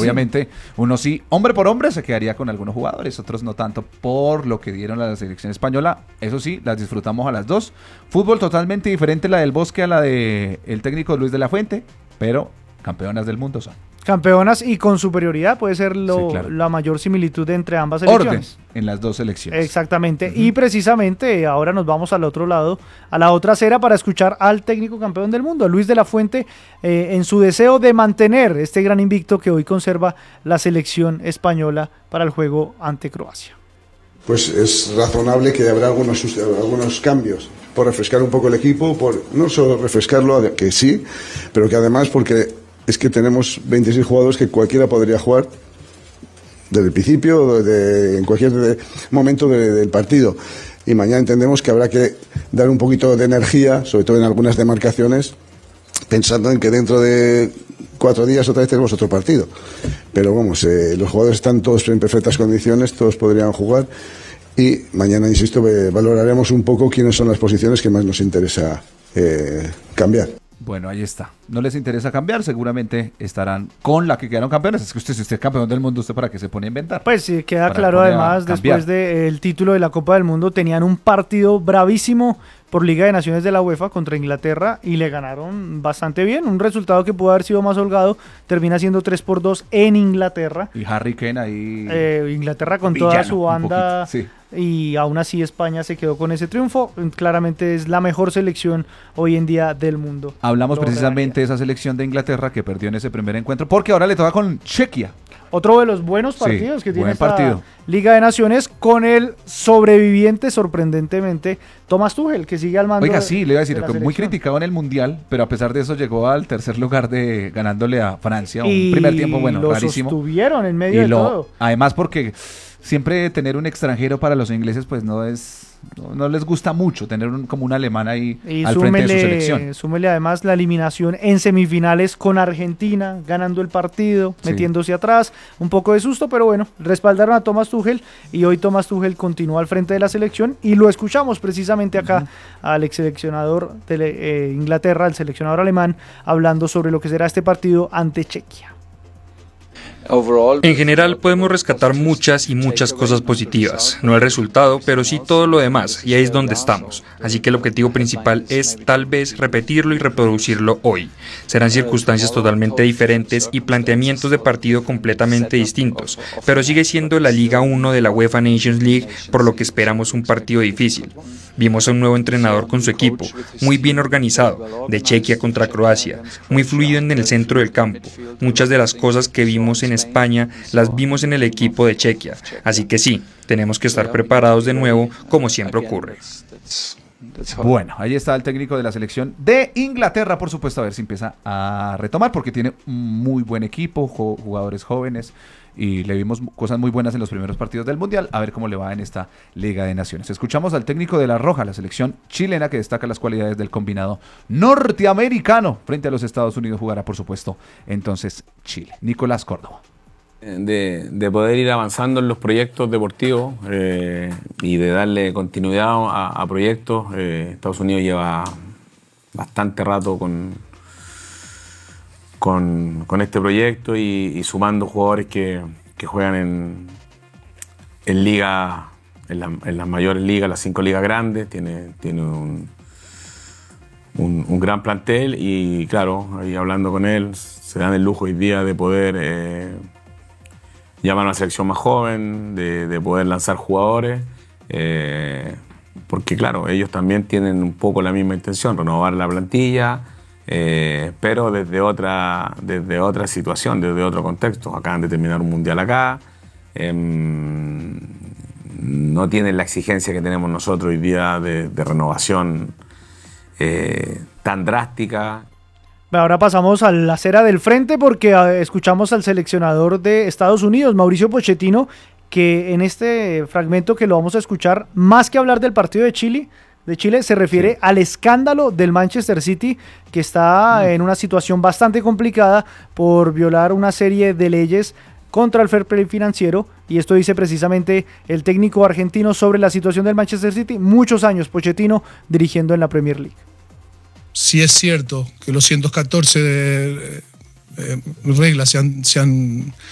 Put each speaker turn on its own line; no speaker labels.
obviamente uno sí, hombre por hombre, se quedaría con algunos jugadores, otros no tanto por lo que dieron a la selección española. Eso sí, las disfrutamos a las dos. Fútbol totalmente diferente la del Bosque a la del técnico Luis de la Fuente, pero campeonas del mundo son.
Campeonas y con superioridad, puede ser
claro,
la mayor similitud entre ambas selecciones.
Orden en las dos selecciones.
Exactamente, y precisamente ahora nos vamos al otro lado, a la otra acera para escuchar al técnico campeón del mundo, Luis de la Fuente, en su deseo de mantener este gran invicto que hoy conserva la selección española para el juego ante Croacia.
Pues es razonable que habrá algunos cambios por refrescar un poco el equipo, por no solo refrescarlo, que sí, pero que además porque es que tenemos 26 jugadores que cualquiera podría jugar desde el principio, en cualquier momento del partido. Y mañana entendemos que habrá que dar un poquito de energía, sobre todo en algunas demarcaciones, pensando en que dentro de 4 días otra vez tenemos otro partido. Pero vamos, los jugadores están todos en perfectas condiciones, todos podrían jugar. Y mañana, insisto, valoraremos un poco quiénes son las posiciones que más nos interesa cambiar.
Bueno, ahí está. No les interesa cambiar, seguramente estarán con la que quedaron campeones. Es que si usted es campeón del mundo, ¿usted para qué se pone a inventar?
Pues sí, queda claro además, después del título de la Copa del Mundo, tenían un partido bravísimo por Liga de Naciones de la UEFA contra Inglaterra y le ganaron bastante bien. Un resultado que pudo haber sido más holgado, termina siendo 3-2 en Inglaterra.
Y Harry Kane ahí...
Inglaterra con toda su banda...
Sí.
Y aún así España se quedó con ese triunfo. Claramente es la mejor selección hoy en día del mundo.
Hablamos precisamente de esa selección de Inglaterra que perdió en ese primer encuentro, porque ahora le toca con Chequia.
Otro de los buenos partidos que tiene esta
partido.
Liga de Naciones, con el sobreviviente, sorprendentemente, Thomas Tuchel, que sigue al mando.
Oiga, sí, le iba a decir,
que
muy criticado en el Mundial, pero a pesar de eso llegó al tercer lugar ganándole a Francia. Un primer tiempo, rarísimo.
Y lo sostuvieron en medio de todo.
Además, porque siempre tener un extranjero para los ingleses, pues no les gusta mucho tener como un alemán ahí al frente de su selección.
Súmele además la eliminación en semifinales con Argentina, ganando el partido, metiéndose atrás, un poco de susto, pero bueno, respaldaron a Thomas Tuchel y hoy Thomas Tuchel continúa al frente de la selección y lo escuchamos precisamente acá al ex seleccionador de Inglaterra, el seleccionador alemán, hablando sobre lo que será este partido ante Chequia.
En general podemos rescatar muchas cosas positivas, no el resultado, pero sí todo lo demás, y ahí es donde estamos. Así que el objetivo principal es tal vez repetirlo y reproducirlo hoy. Serán circunstancias totalmente diferentes y planteamientos de partido completamente distintos, pero sigue siendo la Liga 1 de la UEFA Nations League, por lo que esperamos un partido difícil. Vimos a un nuevo entrenador con su equipo, muy bien organizado, de Chequia contra Croacia, muy fluido en el centro del campo. Muchas de las cosas que vimos en España las vimos en el equipo de Chequia, así que sí, tenemos que estar preparados de nuevo, como siempre ocurre.
Bueno, ahí está el técnico de la selección de Inglaterra, por supuesto, a ver si empieza a retomar, porque tiene un muy buen equipo, jugadores jóvenes, y le vimos cosas muy buenas en los primeros partidos del Mundial, a ver cómo le va en esta Liga de Naciones. Escuchamos al técnico de La Roja, la selección chilena, que destaca las cualidades del combinado norteamericano. Frente a los Estados Unidos jugará, por supuesto, entonces Chile. Nicolás Córdoba.
De poder ir avanzando en los proyectos deportivos y de darle continuidad a proyectos. Estados Unidos lleva bastante rato con este proyecto y sumando jugadores que juegan en liga, en las mayores ligas, las 5 ligas grandes. Tiene un gran plantel y claro, ahí hablando con él, se dan el lujo hoy día de poder llamar a una selección más joven, de poder lanzar jugadores, porque claro, ellos también tienen un poco la misma intención, renovar la plantilla, pero desde otra situación, desde otro contexto. Acaban de terminar un mundial acá, no tienen la exigencia que tenemos nosotros hoy día de renovación tan drástica.
Ahora pasamos a la acera del frente porque escuchamos al seleccionador de Estados Unidos, Mauricio Pochettino, que en este fragmento que lo vamos a escuchar, más que hablar del partido de Chile, se refiere al escándalo del Manchester City, que está en una situación bastante complicada por violar una serie de leyes contra el fair play financiero, y esto dice precisamente el técnico argentino sobre la situación del Manchester City, muchos años Pochettino dirigiendo en la Premier League.
Sí es cierto que los 114 reglas se han